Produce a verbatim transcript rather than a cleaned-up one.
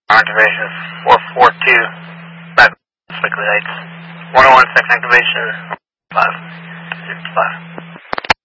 Activation four four two, back Swickley Heights. one oh one second activation, five, five.